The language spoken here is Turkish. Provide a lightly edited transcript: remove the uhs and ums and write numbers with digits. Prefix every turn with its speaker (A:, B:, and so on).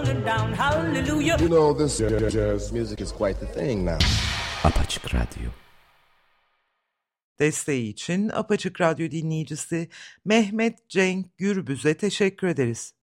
A: falling down, hallelujah.
B: You know, this jazz music is quite the thing now.
C: Apaçık Radyo.
D: Desteği için Apaçık Radyo dinleyicisi Mehmet Cenk Gürbüz'e teşekkür ederiz.